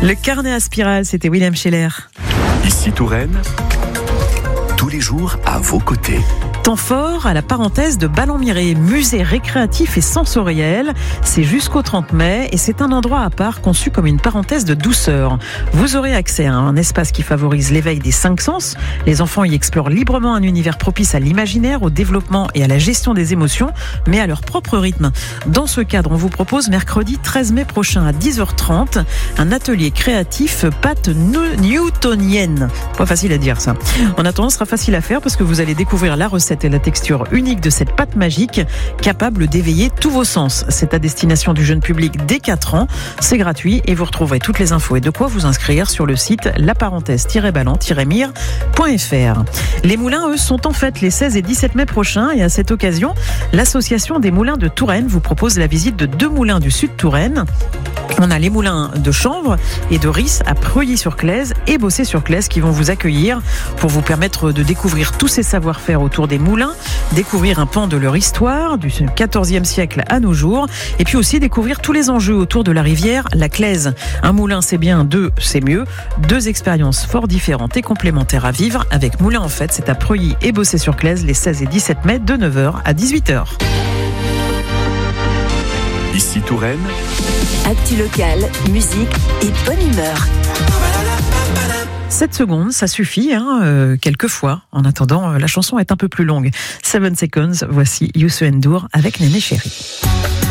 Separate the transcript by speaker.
Speaker 1: Le carnet à spirale, c'était William Scheller.
Speaker 2: Ici Touraine, tous les jours à vos côtés.
Speaker 1: Temps fort à la parenthèse de Ballon-Miré, musée récréatif et sensoriel. C'est jusqu'au 30 mai et c'est un endroit à part conçu comme une parenthèse de douceur. Vous aurez accès à un espace qui favorise l'éveil des 5 sens. Les enfants y explorent librement un univers propice à l'imaginaire, au développement et à la gestion des émotions, mais à leur propre rythme. Dans ce cadre, on vous propose mercredi 13 mai prochain à 10h30 un atelier créatif pâte newtonienne. Pas facile à dire ça. En attendant, ce sera facile à faire parce que vous allez découvrir la recette et la texture unique de cette pâte magique capable d'éveiller tous vos sens. C'est à destination du jeune public dès 4 ans. C'est gratuit et vous retrouverez toutes les infos et de quoi vous inscrire sur le site laparenthèse-ballon-mire.fr. Les moulins, eux, sont en fête les 16 et 17 mai prochains et à cette occasion, l'association des moulins de Touraine vous propose la visite de 2 moulins du sud Touraine. On a les moulins de Chanvre et de Ris à Preuilly-sur-Claise et Bossé-sur-Claise qui vont vous accueillir pour vous permettre de découvrir tous ces savoir-faire autour des moulins, découvrir un pan de leur histoire du XIVe siècle à nos jours et puis aussi découvrir tous les enjeux autour de la rivière, la Claise. Un moulin c'est bien, 2 c'est mieux. 2 expériences fort différentes et complémentaires à vivre avec Moulin en fête. C'est à Preuilly et Bossé-sur-Claise les 16 et 17 mai de 9h à 18h.
Speaker 2: Ici Touraine,
Speaker 3: actu locale, musique et bonne humeur.
Speaker 1: 7 secondes, ça suffit, quelquefois. En attendant, la chanson est un peu plus longue. 7 seconds, voici Youssou N'Dour avec Néné Chéri.